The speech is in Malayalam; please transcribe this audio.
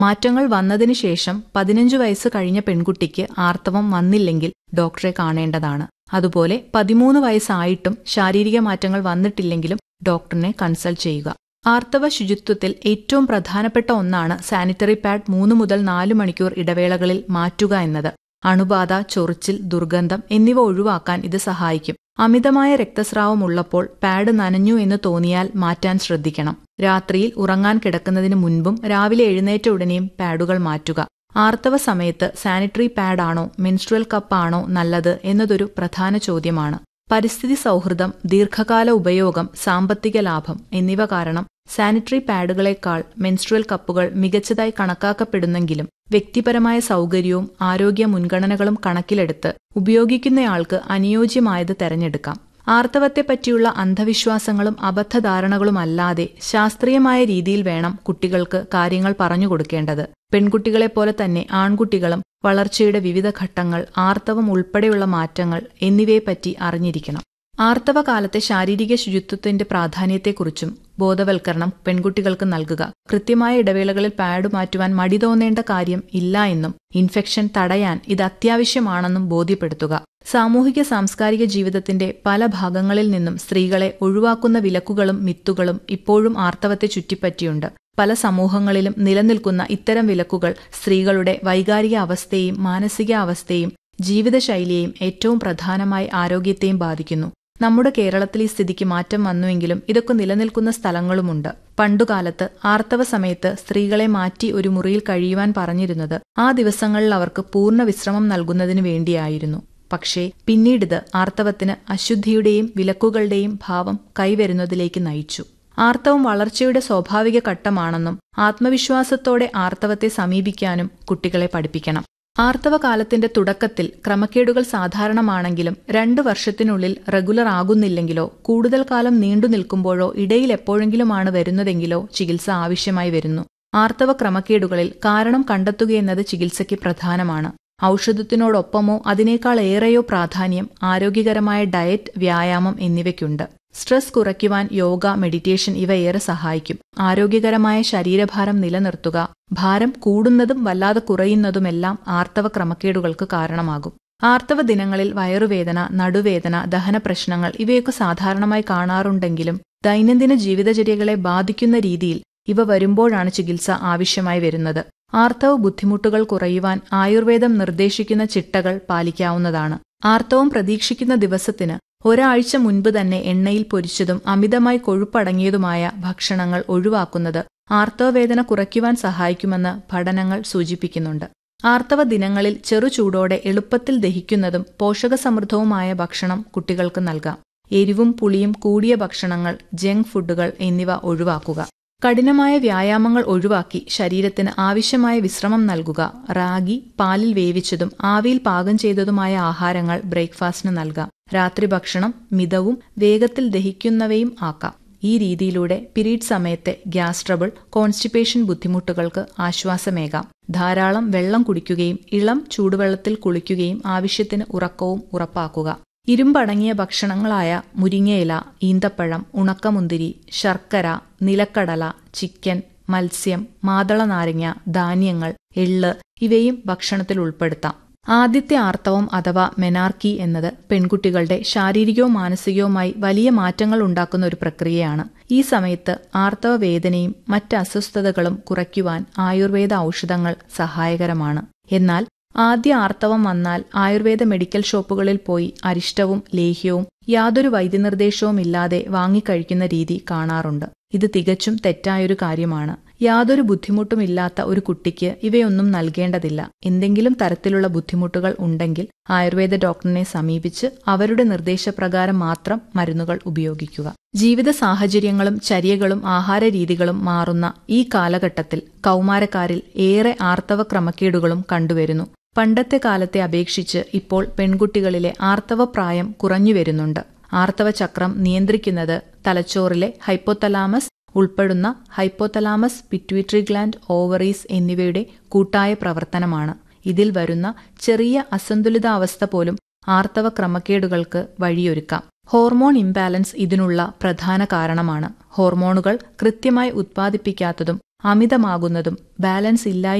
മാറ്റങ്ങൾ വന്നതിനു ശേഷം 15 വയസ്സ് കഴിഞ്ഞ പെൺകുട്ടിക്ക് ആർത്തവം വന്നില്ലെങ്കിൽ ഡോക്ടറെ കാണേണ്ടതാണ്. അതുപോലെ 13 വയസ്സായിട്ടും ശാരീരിക മാറ്റങ്ങൾ വന്നിട്ടില്ലെങ്കിലും ഡോക്ടറിനെ കൺസൾട്ട് ചെയ്യുക. ആർത്തവ ശുചിത്വത്തിൽ ഏറ്റവും പ്രധാനപ്പെട്ട ഒന്നാണ് സാനിറ്ററി പാഡ് 3 മുതൽ 4 മണിക്കൂർ ഇടവേളകളിൽ മാറ്റുക എന്നത്. അണുബാധ, ചൊറിച്ചിൽ, ദുർഗന്ധം എന്നിവ ഒഴിവാക്കാൻ ഇത് സഹായിക്കും. അമിതമായ രക്തസ്രാവം ഉള്ളപ്പോൾ പാഡ് നനഞ്ഞു എന്ന് തോന്നിയാൽ മാറ്റാൻ ശ്രദ്ധിക്കണം. രാത്രിയിൽ ഉറങ്ങാൻ കിടക്കുന്നതിന് മുൻപും രാവിലെ എഴുന്നേറ്റ ഉടനെയും പാഡുകൾ മാറ്റുക. ആർത്തവ സമയത്ത് സാനിറ്ററി പാഡാണോ മെൻസ്ട്രുവൽ കപ്പാണോ നല്ലത് എന്നതൊരു പ്രധാന ചോദ്യമാണ്. പരിസ്ഥിതി സൗഹൃദം, ദീർഘകാല ഉപയോഗം, സാമ്പത്തിക ലാഭം എന്നിവ കാരണം സാനിറ്ററി പാഡുകളേക്കാൾ മെൻസ്ട്രുവൽ കപ്പുകൾ മികച്ചതായി കണക്കാക്കപ്പെടുന്നെങ്കിലും വ്യക്തിപരമായ സൗകര്യവും ആരോഗ്യ മുൻഗണനകളും കണക്കിലെടുത്ത് ഉപയോഗിക്കുന്നയാൾക്ക് അനുയോജ്യമായത് തെരഞ്ഞെടുക്കാം. ആർത്തവത്തെപ്പറ്റിയുള്ള അന്ധവിശ്വാസങ്ങളും അബദ്ധധാരണകളുമല്ലാതെ ശാസ്ത്രീയമായ രീതിയിൽ വേണം കുട്ടികൾക്ക് കാര്യങ്ങൾ പറഞ്ഞുകൊടുക്കേണ്ടത്. പെൺകുട്ടികളെപ്പോലെ തന്നെ ആൺകുട്ടികളും വളർച്ചയുടെ വിവിധ ഘട്ടങ്ങൾ, ആർത്തവം ഉൾപ്പെടെയുള്ള മാറ്റങ്ങൾ എന്നിവയെപ്പറ്റി അറിഞ്ഞിരിക്കണം. ആർത്തവകാലത്തെ ശാരീരിക ശുചിത്വത്തിന്റെ പ്രാധാന്യത്തെക്കുറിച്ചും ബോധവൽക്കരണം പെൺകുട്ടികൾക്ക് നൽകുക. കൃത്യമായ ഇടവേളകളിൽ പാഡ് മാറ്റുവാൻ മടി തോന്നേണ്ട കാര്യം ഇല്ല എന്നും ഇൻഫെക്ഷൻ തടയാൻ ഇത് അത്യാവശ്യമാണെന്നും ബോധ്യപ്പെടുത്തുക. സാമൂഹിക സാംസ്കാരിക ജീവിതത്തിന്റെ പല ഭാഗങ്ങളിൽ നിന്നും സ്ത്രീകളെ ഒഴിവാക്കുന്ന വിലക്കുകളും മിത്തുകളും ഇപ്പോഴും ആർത്തവത്തെ ചുറ്റിപ്പറ്റിയുണ്ട്. പല സമൂഹങ്ങളിലും നിലനിൽക്കുന്ന ഇത്തരം വിലക്കുകൾ സ്ത്രീകളുടെ വൈകാരിക അവസ്ഥയെയും മാനസിക അവസ്ഥയെയും ജീവിതശൈലിയെയും ഏറ്റവും പ്രധാനമായി ആരോഗ്യത്തെയും ബാധിക്കുന്നു. നമ്മുടെ കേരളത്തിൽ ഈ സ്ഥിതിക്ക് മാറ്റം വന്നുവെങ്കിലും ഇതൊക്കെ നിലനിൽക്കുന്ന സ്ഥലങ്ങളുമുണ്ട്. പണ്ടുകാലത്ത് ആർത്തവ സമയത്ത് സ്ത്രീകളെ മാറ്റി ഒരു മുറിയിൽ കഴിയുവാൻ പറഞ്ഞിരുന്നത് ആ ദിവസങ്ങളിൽ അവർക്ക് പൂർണ്ണ വിശ്രമം നൽകുന്നതിനു വേണ്ടിയായിരുന്നു. പക്ഷേ പിന്നീടിത് ആർത്തവത്തിന് അശുദ്ധിയുടെയും വിലക്കുകളുടെയും ഭാവം കൈവരുന്നതിലേക്ക് നയിച്ചു. ആർത്തവം വളർച്ചയുടെ സ്വാഭാവിക ഘട്ടമാണെന്നും ആത്മവിശ്വാസത്തോടെ ആർത്തവത്തെ സമീപിക്കാനും കുട്ടികളെ പഠിപ്പിക്കണം. ആർത്തവകാലത്തിന്റെ തുടക്കത്തിൽ ക്രമക്കേടുകൾ സാധാരണമാണെങ്കിലും 2 വർഷത്തിനുള്ളിൽ റെഗുലർ ആകുന്നില്ലെങ്കിലോ കൂടുതൽ കാലം നീണ്ടു നിൽക്കുമ്പോഴോ ഇടയിൽ എപ്പോഴെങ്കിലുമാണ് വരുന്നതെങ്കിലോ ചികിത്സ ആവശ്യമായി വരുന്നു. ആർത്തവ ക്രമക്കേടുകളിൽ കാരണം കണ്ടെത്തുകയെന്നത് ചികിത്സയ്ക്ക് പ്രധാനമാണ്. ഔഷധത്തിനോടൊപ്പമോ അതിനേക്കാൾ ഏറെയോ പ്രാധാന്യം ആരോഗ്യകരമായ ഡയറ്റ്, വ്യായാമം എന്നിവയ്ക്കുണ്ട്. സ്ട്രെസ് കുറയ്ക്കുവാൻ യോഗ, മെഡിറ്റേഷൻ ഇവ ഏറെ സഹായിക്കും. ആരോഗ്യകരമായ ശരീരഭാരം നിലനിർത്തുക. ഭാരം കൂടുന്നതും വല്ലാതെ കുറയുന്നതുമെല്ലാം ആർത്തവ ക്രമക്കേടുകൾക്ക് കാരണമാകും. ആർത്തവ ദിനങ്ങളിൽ വയറുവേദന, നടുവേദന, ദഹന പ്രശ്നങ്ങൾ ഇവയൊക്കെ സാധാരണമായി കാണാറുണ്ടെങ്കിലും ദൈനംദിന ജീവിതചര്യകളെ ബാധിക്കുന്ന രീതിയിൽ ഇവ വരുമ്പോഴാണ് ചികിത്സ ആവശ്യമായി വരുന്നത്. ആർത്തവ ബുദ്ധിമുട്ടുകൾ കുറയുവാൻ ആയുർവേദം നിർദ്ദേശിക്കുന്ന ചിട്ടകൾ പാലിക്കാവുന്നതാണ്. ആർത്തവം പ്രതീക്ഷിക്കുന്ന ദിവസത്തിന് ഒരാഴ്ച മുൻപ് തന്നെ എണ്ണയിൽ പൊരിച്ചതും അമിതമായി കൊഴുപ്പടങ്ങിയതുമായ ഭക്ഷണങ്ങൾ ഒഴിവാക്കുന്നത് ആർത്തവവേദന കുറയ്ക്കുവാൻ സഹായിക്കുമെന്ന് പഠനങ്ങൾ സൂചിപ്പിക്കുന്നുണ്ട്. ആർത്തവ ദിനങ്ങളിൽ ചെറു ചൂടോടെ എളുപ്പത്തിൽ ദഹിക്കുന്നതും പോഷകസമൃദ്ധവുമായ ഭക്ഷണം കുട്ടികൾക്ക് നൽകാം. എരിവും പുളിയും കൂടിയ ഭക്ഷണങ്ങൾ, ജങ്ക് ഫുഡുകൾ എന്നിവ ഒഴിവാക്കുക. കഠിനമായ വ്യായാമങ്ങൾ ഒഴിവാക്കി ശരീരത്തിന് ആവശ്യമായ വിശ്രമം നൽകുക. റാഗി, പാലിൽ വേവിച്ചതും ആവിയിൽ പാകം ചെയ്തതുമായ ആഹാരങ്ങൾ ബ്രേക്ക്ഫാസ്റ്റിന് നൽകാം. രാത്രി ഭക്ഷണം മിതവും വേഗത്തിൽ ദഹിക്കുന്നവയും ആക്കാം. ഈ രീതിയിലൂടെ പീരീഡ് സമയത്തെ ഗ്യാസ് ട്രബിൾ, കോൺസ്റ്റിപ്പേഷൻ ബുദ്ധിമുട്ടുകൾക്ക് ആശ്വാസമേകാം. ധാരാളം വെള്ളം കുടിക്കുകയും ഇളം ചൂടുവെള്ളത്തിൽ കുളിക്കുകയും ആവശ്യത്തിന് ഉറക്കവും ഉറപ്പാക്കുക. ഇരുമ്പടങ്ങിയ ഭക്ഷണങ്ങളായ മുരിങ്ങയില, ഈന്തപ്പഴം, ഉണക്കമുന്തിരി, ശർക്കര, നിലക്കടല, ചിക്കൻ, മത്സ്യം, മാതളനാരങ്ങ, ധാന്യങ്ങൾ, എള്ള് ഇവയും ഭക്ഷണത്തിൽ ഉൾപ്പെടുത്താം. ആദ്യത്തെ ആർത്തവം അഥവാ മെനാർക്കി എന്നത് പെൺകുട്ടികളുടെ ശാരീരികവും മാനസികവുമായി വലിയ മാറ്റങ്ങൾ ഉണ്ടാക്കുന്ന ഒരു പ്രക്രിയയാണ്. ഈ സമയത്ത് ആർത്തവ വേദനയും മറ്റ് അസ്വസ്ഥതകളും കുറയ്ക്കുവാൻ ആയുർവേദ ഔഷധങ്ങൾ സഹായകരമാണ്. എന്നാൽ ആദ്യ ആർത്തവം വന്നാൽ ആയുർവേദ മെഡിക്കൽ ഷോപ്പുകളിൽ പോയി അരിഷ്ടവും ലേഹ്യവും യാതൊരു വൈദ്യനിർദ്ദേശവും ഇല്ലാതെ വാങ്ങിക്കഴിക്കുന്ന രീതി കാണാറുണ്ട്. ഇത് തികച്ചും തെറ്റായൊരു കാര്യമാണ്. യാതൊരു ബുദ്ധിമുട്ടുമില്ലാത്ത ഒരു കുട്ടിക്ക് ഇവയൊന്നും നൽകേണ്ടതില്ല. എന്തെങ്കിലും തരത്തിലുള്ള ബുദ്ധിമുട്ടുകൾ ഉണ്ടെങ്കിൽ ആയുർവേദ ഡോക്ടറിനെ സമീപിച്ച് അവരുടെ നിർദ്ദേശപ്രകാരം മാത്രം മരുന്നുകൾ ഉപയോഗിക്കുക. ജീവിത സാഹചര്യങ്ങളും ചര്യകളും ആഹാരരീതികളും മാറുന്ന ഈ കാലഘട്ടത്തിൽ കൗമാരക്കാരിൽ ഏറെ ആർത്തവ ക്രമക്കേടുകളും കണ്ടുവരുന്നു. പണ്ടത്തെ കാലത്തെ അപേക്ഷിച്ച് ഇപ്പോൾ പെൺകുട്ടികളിലെ ആർത്തവ പ്രായം കുറഞ്ഞുവരുന്നുണ്ട്. ആർത്തവ ചക്രം നിയന്ത്രിക്കുന്നത് തലച്ചോറിലെ ഹൈപ്പോതലാമസ് ഉൾപ്പെടുന്ന ഹൈപ്പോതലാമസ്, പിറ്റ്യൂട്ടറി ഗ്ലാൻഡ്, ഓവറീസ് എന്നിവയുടെ കൂട്ടായ പ്രവർത്തനമാണ്. ഇതിൽ വരുന്ന ചെറിയ അസന്തുലിതാവസ്ഥ പോലും ആർത്തവ ക്രമക്കേടുകൾക്ക് വഴിയൊരുക്കാം. ഹോർമോൺ ഇംബാലൻസ് ഇതിനുള്ള പ്രധാന കാരണമാണ്. ഹോർമോണുകൾ കൃത്യമായി ഉത്പാദിപ്പിക്കാത്തതും അമിതമാകുന്നതും ബാലൻസ് ഇല്ലായ്മ